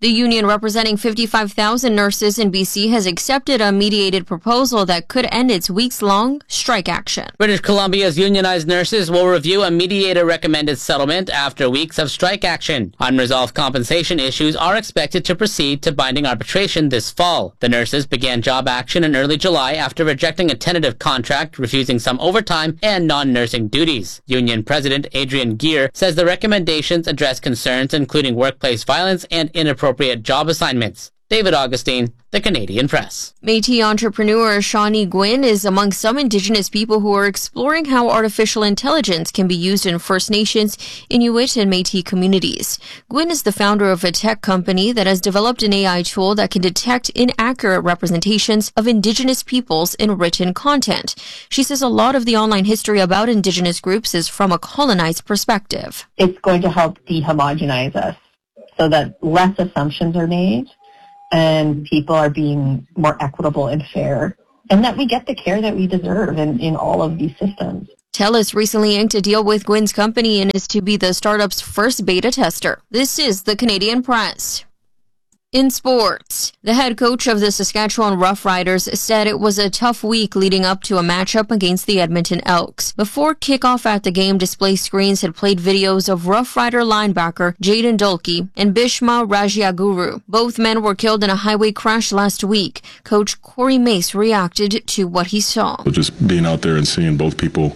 The union representing 55,000 nurses in BC has accepted a mediated proposal that could end its weeks-long strike action. British Columbia's unionized nurses will review a mediator-recommended settlement after weeks of strike action. Unresolved compensation issues are expected to proceed to binding arbitration this fall. The nurses began job action in early July after rejecting a tentative contract, refusing some overtime and non-nursing duties. Union President Adrian Gear says the recommendations address concerns including workplace violence and inappropriate job assignments. David Augustine, The Canadian Press. Métis entrepreneur Shawnee Gwynn is among some Indigenous people who are exploring how artificial intelligence can be used in First Nations, Inuit, and Métis communities. Gwynn is the founder of a tech company that has developed an AI tool that can detect inaccurate representations of Indigenous peoples in written content. She says a lot of the online history about Indigenous groups is from a colonized perspective. It's going to help dehomogenize us so that less assumptions are made and people are being more equitable and fair, and that we get the care that we deserve in all of these systems. TELUS recently inked a deal with Gwynn's company and is to be the startup's first beta tester. This is the Canadian Press. In sports, the head coach of the Saskatchewan Roughriders said it was a tough week leading up to a matchup against the Edmonton Elks. Before kickoff at the game, display screens had played videos of Roughrider linebacker Jaden Dulke and Bhishma Rajiaguru. Both men were killed in a highway crash last week. Coach Corey Mace reacted to what he saw. Just being out there and seeing both people,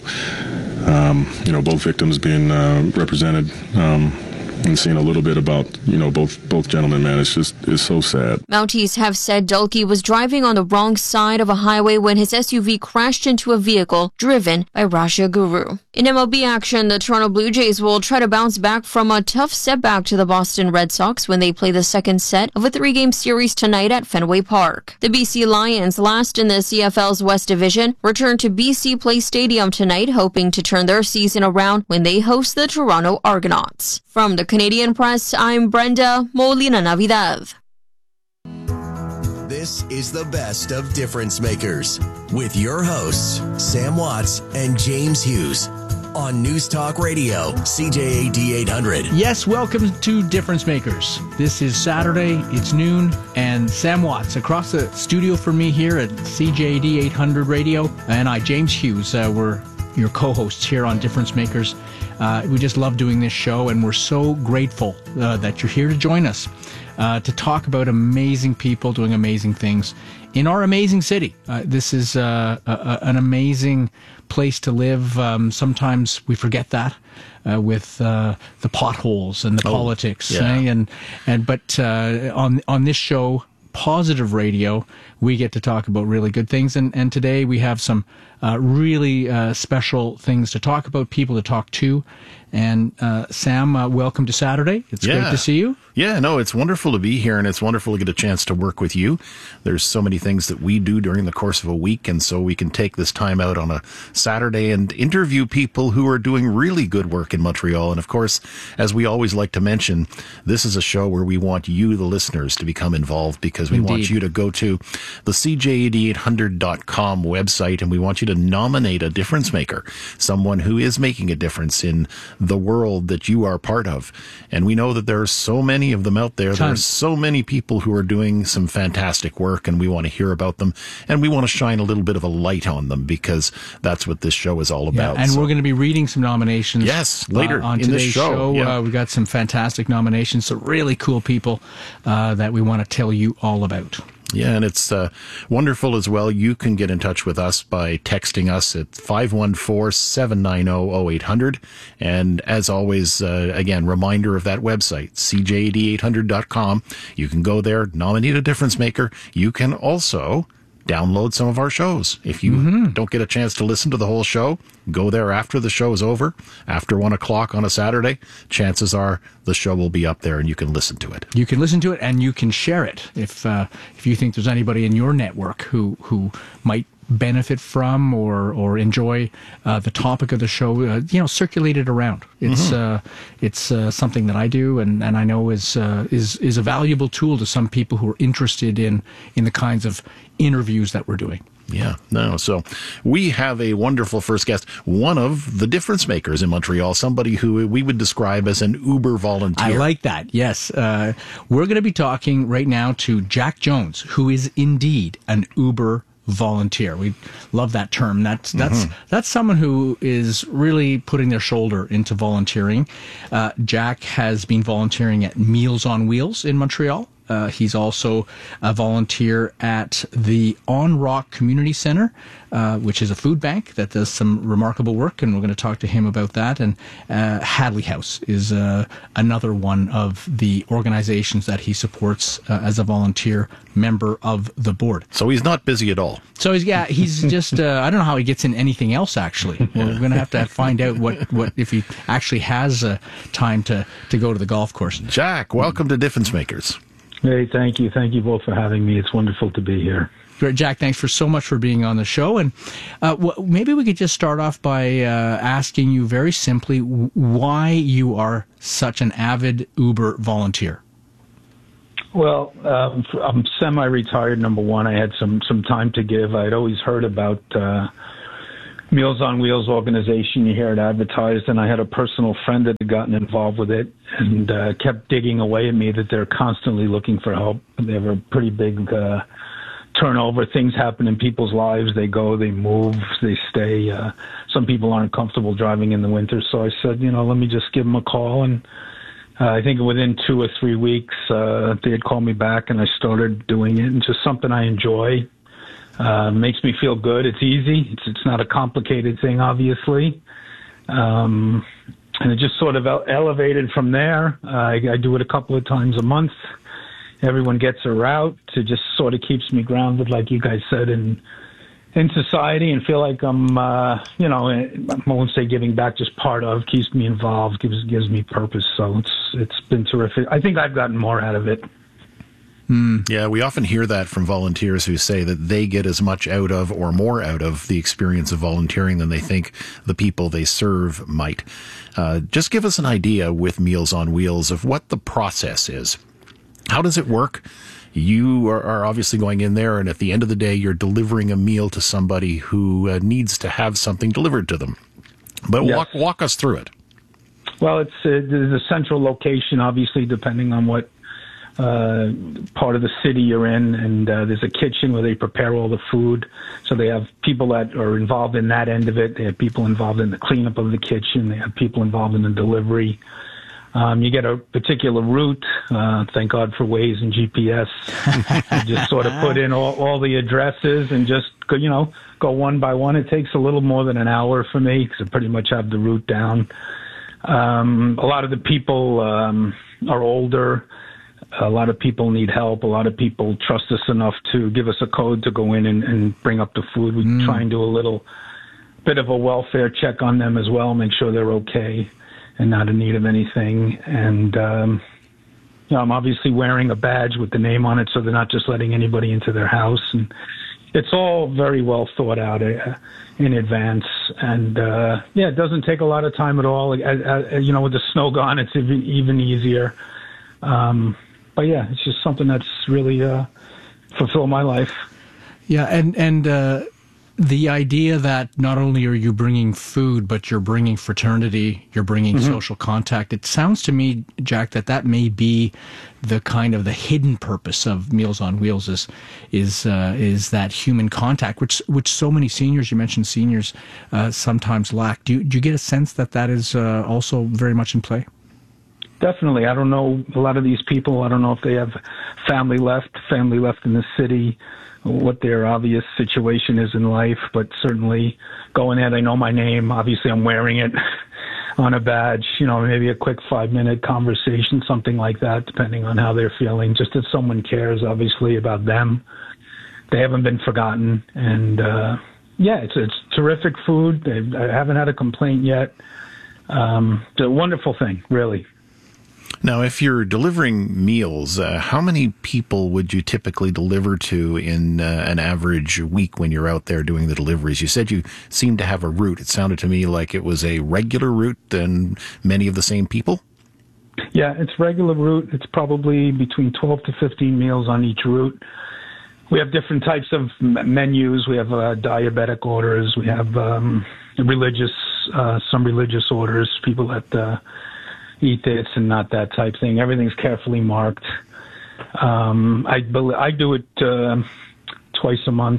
both victims being represented, and seeing a little bit about, both gentlemen, man, it's so sad. Mounties have said Dulke was driving on the wrong side of a highway when his SUV crashed into a vehicle driven by Rajiaguru. In MLB action, the Toronto Blue Jays will try to bounce back from a tough setback to the Boston Red Sox when they play the second set of a 3-game series tonight at Fenway Park. The BC Lions, last in the CFL's West Division, return to BC Place Stadium tonight, hoping to turn their season around when they host the Toronto Argonauts. From the Canadian Press, I'm Brenda Molina Navidad. This is the best of Difference Makers with your hosts, Sam Watts and James Hughes on News Talk Radio, CJAD 800. Yes, welcome to Difference Makers. This is Saturday, it's noon, and Sam Watts across the studio for me here at CJAD 800 Radio, and I, James Hughes, we're your co-hosts here on Difference Makers. We just love doing this show, and we're so grateful that you're here to join us to talk about amazing people doing amazing things in our amazing city. This is an amazing place to live. Sometimes we forget that with the potholes and the politics. Yeah. But on this show, Positive Radio, we get to talk about really good things. And today we have some really special things to talk about, people to talk to. And Sam, welcome to Saturday. It's great to see you. Yeah, no, it's wonderful to be here, and it's wonderful to get a chance to work with you. There's so many things that we do during the course of a week, and so we can take this time out on a Saturday and interview people who are doing really good work in Montreal. And of course, as we always like to mention, this is a show where we want you, the listeners, to become involved, because we want you to go to the CJAD800.com website, and we want you to nominate a difference maker, someone who is making a difference in the world that you are part of. And we know that there are so many of them out there. There are so many people who are doing some fantastic work, and we want to hear about them, and we want to shine a little bit of a light on them, because that's what this show is all about. And we're going to be reading some nominations. Yes, later on in today's this show. We've got some fantastic nominations, some really cool people that we want to tell you all about. Yeah, and it's wonderful as well. You can get in touch with us by texting us at 514-790-0800. And as always, again, reminder of that website, CJAD800.com. You can go there, nominate a difference maker. You can also download some of our shows. If you don't get a chance to listen to the whole show, go there after the show is over, after 1 o'clock on a Saturday. Chances are the show will be up there and you can listen to it. You can listen to it and you can share it. If you think there's anybody in your network who might benefit from or enjoy the topic of the show, circulate it around. It's something that I do, and I know is a valuable tool to some people who are interested in the kinds of interviews that we're doing. Yeah, no. So we have a wonderful first guest, one of the difference makers in Montreal, somebody who we would describe as an Uber volunteer. I like that. Yes. We're going to be talking right now to Jack Jones, who is indeed an Uber volunteer. We love that term. That's someone who is really putting their shoulder into volunteering. Jack has been volunteering at Meals on Wheels in Montreal. He's also a volunteer at the On Rock Community Center, which is a food bank that does some remarkable work, and we're going to talk to him about that. And Hadley House is another one of the organizations that he supports as a volunteer member of the board. So he's not busy at all. So he's just, I don't know how he gets in anything else, actually. We're going to have to find out what if he actually has time to go to the golf course. Jack, welcome to Difference Makers. Hey, thank you. Thank you both for having me. It's wonderful to be here. Great, Jack, thanks so much for being on the show. And maybe we could just start off by asking you very simply why you are such an avid Uber volunteer. Well, I'm semi-retired, number one. I had some time to give. I'd always heard about Meals on Wheels organization. You hear it advertised, and I had a personal friend that had gotten involved with it and kept digging away at me that they're constantly looking for help. They have a pretty big turnover. Things happen in people's lives. They go, they move, they stay. Some people aren't comfortable driving in the winter. So I said, let me just give them a call. And I think within 2 or 3 weeks, they had called me back, and I started doing it. And just something I enjoy. Makes me feel good. It's easy. It's not a complicated thing, obviously. And it just sort of elevated from there. I do it a couple of times a month. Everyone gets a route. It just sort of keeps me grounded, like you guys said, in society, and feel like I'm, I won't say giving back, just part of, keeps me involved, gives me purpose. So it's been terrific. I think I've gotten more out of it. Yeah, we often hear that from volunteers who say that they get as much out of or more out of the experience of volunteering than they think the people they serve might. Just give us an idea with Meals on Wheels of what the process is. How does it work? You are obviously going in there, and at the end of the day, you're delivering a meal to somebody who needs to have something delivered to them. But yes. Walk us through it. Well, there's a central location, obviously, depending on what part of the city you're in, and there's a kitchen where they prepare all the food. So they have people that are involved in that end of it. They have people involved in the cleanup of the kitchen. They have people involved in the delivery. You get a particular route. Thank God for Waze and GPS. You just sort of put in all the addresses and just go one by one. It takes a little more than an hour for me because I pretty much have the route down. A lot of the people are older. A lot of people need help. A lot of people trust us enough to give us a code to go in and bring up the food. We try and do a little bit of a welfare check on them as well, make sure they're okay and not in need of anything. And I'm obviously wearing a badge with the name on it, so they're not just letting anybody into their house. And it's all very well thought out in advance. And it doesn't take a lot of time at all. With the snow gone, it's even easier. But yeah, it's just something that's really fulfilled my life. Yeah, and the idea that not only are you bringing food, but you're bringing fraternity, you're bringing social contact. It sounds to me, Jack, that may be the kind of the hidden purpose of Meals on Wheels is that human contact, which so many seniors, you mentioned seniors, sometimes lack. Do you get a sense that is also very much in play? Definitely. I don't know a lot of these people. I don't know if they have family left in the city, what their obvious situation is in life, but certainly going in, they know my name. Obviously, I'm wearing it on a badge, maybe a quick 5-minute conversation, something like that, depending on how they're feeling. Just that someone cares, obviously, about them. They haven't been forgotten. And, it's terrific food. I haven't had a complaint yet. It's a wonderful thing, really. Now, if you're delivering meals, how many people would you typically deliver to in an average week when you're out there doing the deliveries? You said you seemed to have a route. It sounded to me like it was a regular route and many of the same people? Yeah, it's regular route. It's probably between 12 to 15 meals on each route. We have different types of menus. We have diabetic orders. We have some religious orders, people that eat this and not that type thing. Everything's carefully marked. I do it twice a month.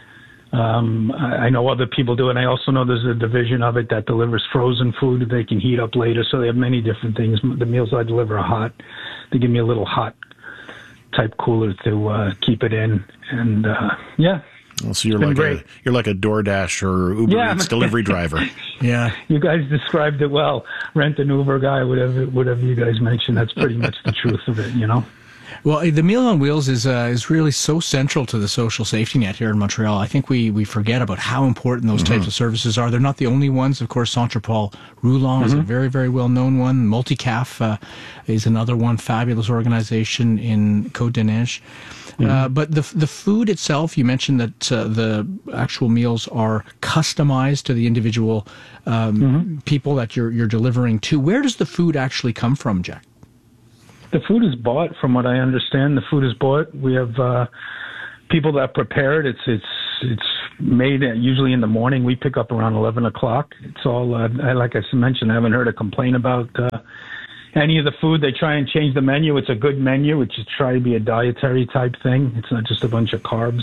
I know other people do it, and I also know there's a division of it that delivers frozen food that they can heat up later, so they have many different things. The meals I deliver are hot. They give me a little hot type cooler to keep it in, and yeah. Well, so you're like a DoorDash or Uber Eats delivery driver. Yeah, you guys described it well. Rent an Uber guy, whatever you guys mentioned. That's pretty much the truth of it, you know. Well, the Meal on Wheels is really so central to the social safety net here in Montreal. I think we forget about how important those types of services are. They're not the only ones. Of course, Centre Paul Roulon is a very, very well-known one. Multicaf is another one, fabulous organization in Côte-des-Neiges. But the food itself, you mentioned that the actual meals are customized to the individual people that you're delivering to. Where does the food actually come from, Jack? The food is bought, from what I understand. The food is bought. We have people that prepare it. It's made usually in the morning. We pick up around 11 o'clock. It's all, like I mentioned, I haven't heard a complaint about any of the food. They try and change the menu. It's a good menu, which is try to be a dietary type thing. It's not just a bunch of carbs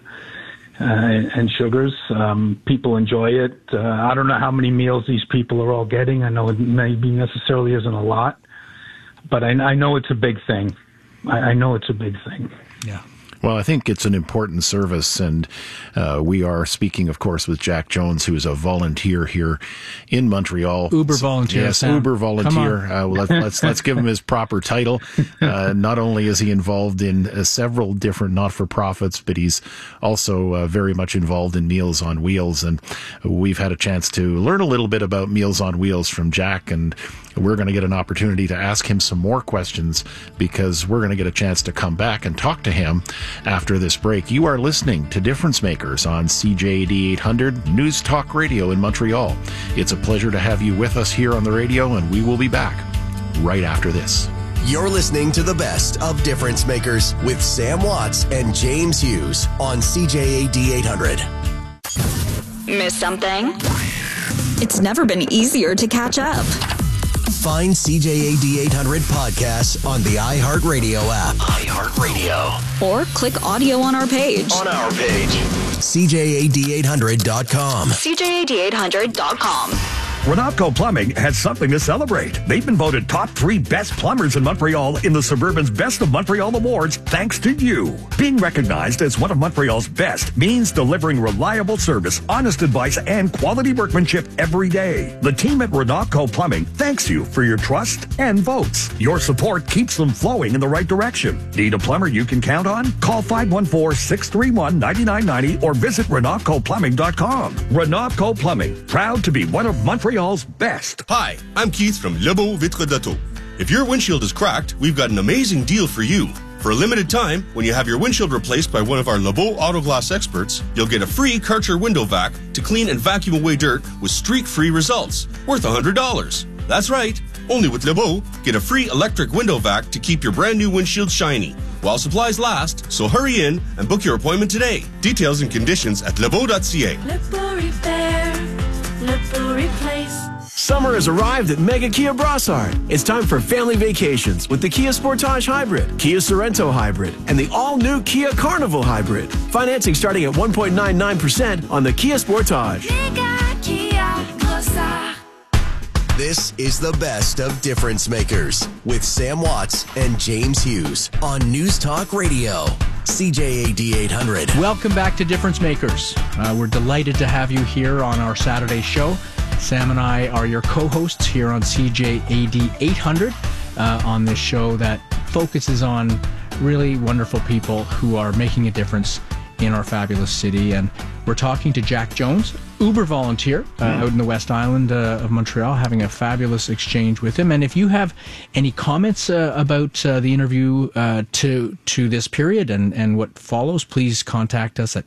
and sugars. People enjoy it. I don't know how many meals these people are all getting. I know it maybe necessarily isn't a lot. But I know it's a big thing. I know it's a big thing. Yeah. Well, I think it's an important service, and we are speaking, of course, with Jack Jones, who is a volunteer here in Montreal. Uber volunteer. Yes, Sam. Uber volunteer. Let's give him his proper title. Not only is he involved in several different not-for-profits, but he's also very much involved in Meals on Wheels, and we've had a chance to learn a little bit about Meals on Wheels from Jack, and we're going to get an opportunity to ask him some more questions because we're going to get a chance to come back and talk to him after this break. You are listening to Difference Makers on CJAD 800 News Talk Radio in Montreal. It's a pleasure to have you with us here on the radio, and we will be back right after this. You're listening to the best of Difference Makers with Sam Watts and James Hughes on CJAD 800. Miss something? It's never been easier to catch up. Find CJAD 800 podcasts on the iHeartRadio app. iHeartRadio. Or click audio on our page. On our page. CJAD800.com. CJAD800.com. Renatco Plumbing has something to celebrate. They've been voted top 3 best plumbers in Montreal in the Suburban's Best of Montreal Awards thanks to you. Being recognized as one of Montreal's best means delivering reliable service, honest advice, and quality workmanship every day. The team at Renatco Plumbing thanks you for your trust and votes. Your support keeps them flowing in the right direction. Need a plumber you can count on? Call 514-631-9990 or visit RenatcoPlumbing.com. Renatco Plumbing, proud to be one of Montreal's best. Hi, I'm Keith from Lebeau Vitre d'Auto. If your windshield is cracked, we've got an amazing deal for you. For a limited time, when you have your windshield replaced by one of our Lebeau Auto Glass experts, you'll get a free Karcher window vac to clean and vacuum away dirt with streak-free results, worth $100. That's right. Only with Lebeau, get a free electric window vac to keep your brand new windshield shiny while supplies last, so hurry in and book your appointment today. Details and conditions at lebeau.ca. Lebeau Repair, Lebeau Replace. Summer has arrived at Mega Kia Brossard. It's time for family vacations with the Kia Sportage Hybrid, Kia Sorento Hybrid, and the all-new Kia Carnival Hybrid. Financing starting at 1.99% on the Kia Sportage. Mega Kia Brossard. This is the best of Difference Makers with Sam Watts and James Hughes on News Talk Radio, CJAD 800. Welcome back to Difference Makers. We're delighted to have you here on our Saturday show. Sam and I are your co-hosts here on CJAD 800 on this show that focuses on really wonderful people who are making a difference in our fabulous city. And We're talking to Jack Jones, Uber volunteer out in the West Island of Montreal, having a fabulous exchange with him. And if you have any comments about the interview to this period and what follows, please contact us at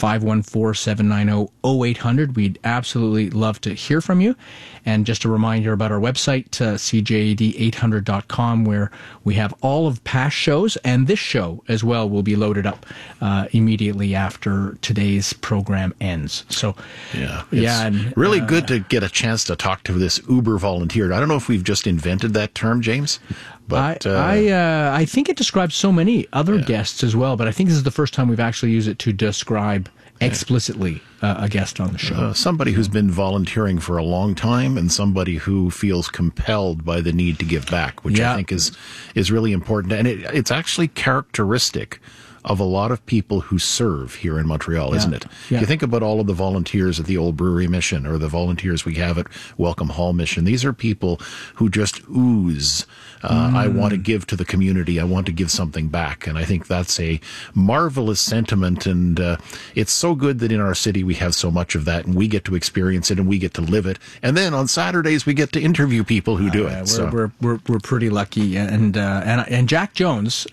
514-790-0800. We'd absolutely love to hear from you. And just a reminder about our website, CJAD800.com, where we have all of past shows, and this show as well will be loaded up immediately after today's program ends. So, it's really good to get a chance to talk to this Uber volunteer. I don't know if we've just invented that term, James, but I think it describes so many other guests as well. But I think this is the first time we've actually used it to describe explicitly a guest on the show. Somebody who's been volunteering for a long time, and somebody who feels compelled by the need to give back, which I think is really important. And it's actually characteristic of a lot of people who serve here in Montreal, isn't it? Yeah. You think about all of the volunteers at the Old Brewery Mission, or the volunteers we have at Welcome Hall Mission. These are people who just ooze, I want to give to the community, I want to give something back. And I think that's a marvelous sentiment, and it's so good that in our city we have so much of that, and we get to experience it, and we get to live it. And then on Saturdays we get to interview people who do it. We're pretty lucky. And Jack Jones,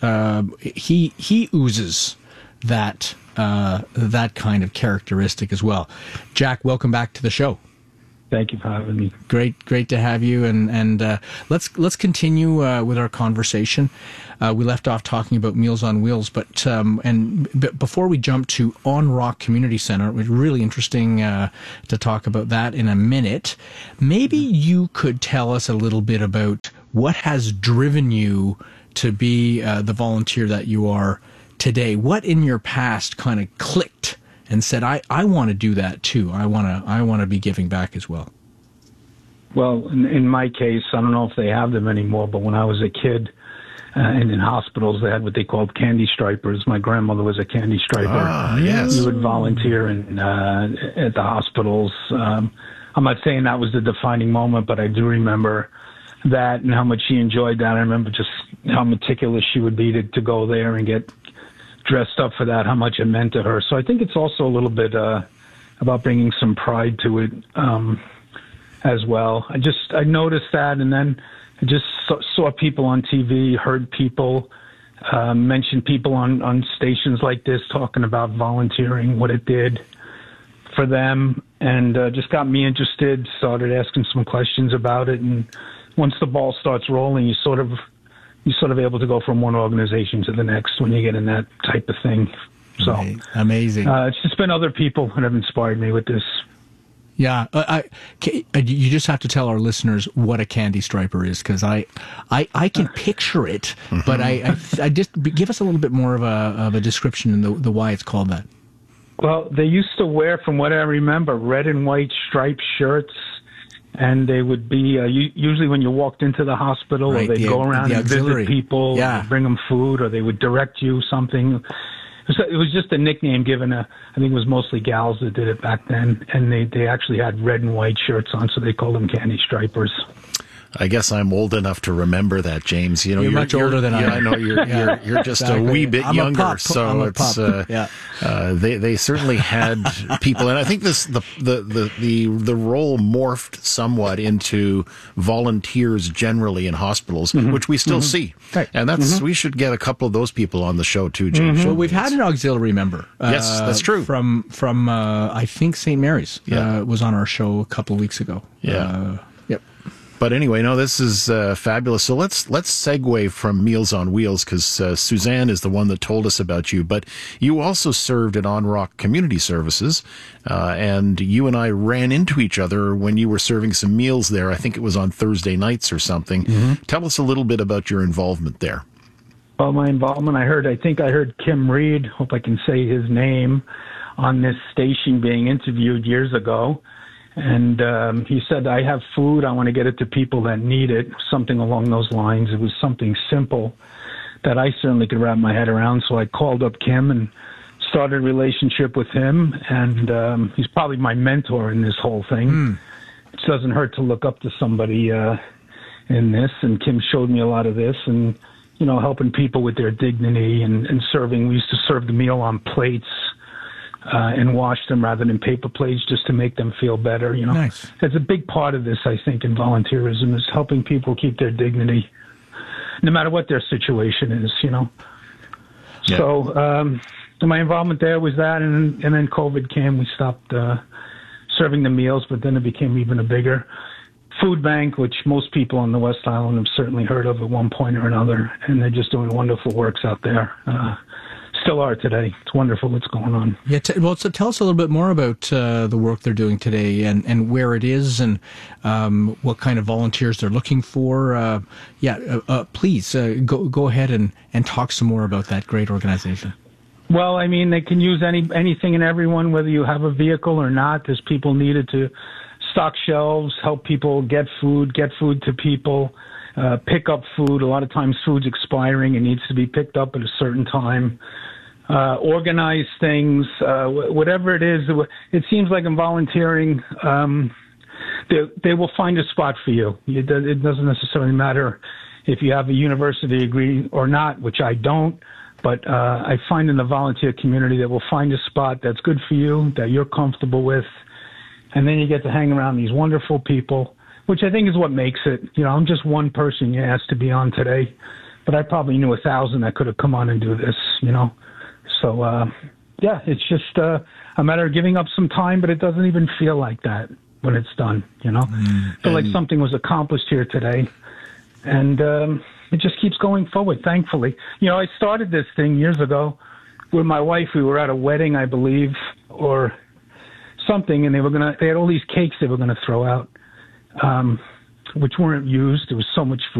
he oozes that kind of characteristic as well. Jack, welcome back to the show. Thank you for having me. Great to have you. And let's continue with our conversation. We left off talking about Meals on Wheels, but before we jump to On Rock Community Center, it was really interesting to talk about that in a minute. Maybe you could tell us a little bit about what has driven you to be the volunteer that you are today. What in your past kind of clicked and said, I want to do that too. I want to be giving back as well. Well, in my case, I don't know if they have them anymore, but when I was a kid and in hospitals, they had what they called candy stripers. My grandmother was a candy striper. Yes. We would volunteer at the hospitals. I'm not saying that was the defining moment, but I do remember that and how much she enjoyed that. I remember just how meticulous she would be to go there and get dressed up for that, how much it meant to her. So I think it's also a little bit about bringing some pride to it as well. I noticed that, and then I just saw people on TV, heard people mention people on stations like this talking about volunteering, what it did for them, and just got me interested, started asking some questions about it. And once the ball starts rolling, you're sort of able to go from one organization to the next when you get in that type of thing. So amazing. It's just been other people that have inspired me with this. Yeah, you just have to tell our listeners what a candy striper is, because I can picture it, but I just give us a little bit more of a description and the why it's called that. Well, they used to wear, from what I remember, red and white striped shirts. And they would be usually when you walked into the hospital, or they'd go around and visit people, bring them food, or they would direct you something. It was just a nickname given. I think it was mostly gals that did it back then, and they actually had red and white shirts on, so they called them candy stripers. I guess I'm old enough to remember that, James. You know, you're much older than I am. I know you're just a wee bit younger. So it's they certainly had people, and I think the role morphed somewhat into volunteers generally in hospitals, which we still see. Right. And that's we should get a couple of those people on the show too, James. Well, we've had an auxiliary member. Yes, that's true. From I think St. Mary's was on our show a couple of weeks ago. But anyway, no, this is fabulous. So let's segue from Meals on Wheels, because Suzanne is the one that told us about you. But you also served at On Rock Community Services, and you and I ran into each other when you were serving some meals there. I think it was on Thursday nights or something. Tell us a little bit about your involvement there. Well, my involvement, I think I heard Kim Reed, hope I can say his name, on this station being interviewed years ago. And he said, I have food, I want to get it to people that need it, something along those lines. It was something simple that I certainly could wrap my head around. So I called up Kim and started a relationship with him. And he's probably my mentor in this whole thing. It doesn't hurt to look up to somebody in this. And Kim showed me a lot of this and, you know, helping people with their dignity and serving. We used to serve the meal on plates. and wash them rather than paper plates just to make them feel better. Nice. It's a big part of this, I think, in volunteerism is helping people keep their dignity, no matter what their situation is. Yeah. So my involvement there was that, and then COVID came. We stopped serving the meals, but then it became even a bigger food bank, which most people on the West Island have certainly heard of at one point or another, and they're just doing wonderful works out there. Still are today. It's wonderful what's going on. Yeah, so tell us a little bit more about the work they're doing today and where it is and what kind of volunteers they're looking for. Please go ahead and talk some more about that great organization. Well, I mean, they can use anything and everyone, whether you have a vehicle or not. There's people needed to stock shelves, help people get food to people, pick up food. A lot of times food's expiring and needs to be picked up at a certain time. Organize things, whatever it is. It seems like in volunteering, they will find a spot for you. It doesn't necessarily matter if you have a university degree or not, which I don't. But I find in the volunteer community that we'll find a spot that's good for you, that you're comfortable with, and then you get to hang around these wonderful people, which I think is what makes it. I'm just one person you asked to be on today, but I probably knew 1,000 that could have come on and do this, So, it's just a matter of giving up some time, but it doesn't even feel like that when it's done, I feel like something was accomplished here today, and it just keeps going forward, thankfully. I started this thing years ago with my wife. We were at a wedding, I believe, or something, and they had all these cakes they were going to throw out, which weren't used. There was so much food.